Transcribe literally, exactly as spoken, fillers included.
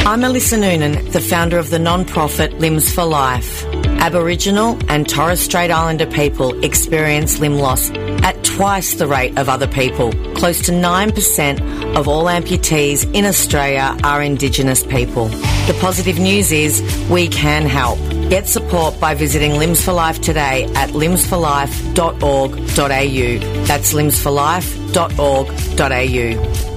I'm Alyssa Noonan, the founder of the non-profit Limbs for Life. Aboriginal and Torres Strait Islander people experience limb loss at twice the rate of other people. Close to nine percent of all amputees in Australia are Indigenous people. The positive news is we can help. Get support by visiting Limbs for Life today at limbs for life dot org dot a u. That's limbs for life dot org dot a u.